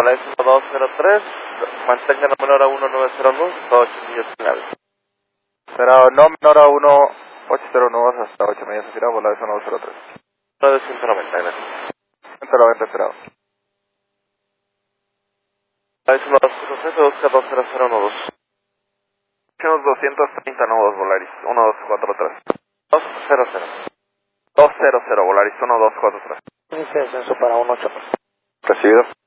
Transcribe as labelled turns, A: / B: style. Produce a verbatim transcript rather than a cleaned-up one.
A: Volaris uno dos cero tres, mantenga no menor a uno nueve cero dos, hasta ocho millas finales.
B: Será no menor a uno ocho cero nueve hasta ocho millas aspirado, Volaris uno dos cero tres.
A: nueve ciento noventa, gracias.
B: ciento noventa aspirado.
A: Volaris uno dos cero tres, busca dos cero cero uno dos.
B: Unos doscientos treinta nuevos, Volaris uno dos cuatro tres.
A: dos cero cero.
B: dos cero cero, Volaris uno dos cuatro tres.
C: Inicia descenso para uno ocho.
B: Recibido.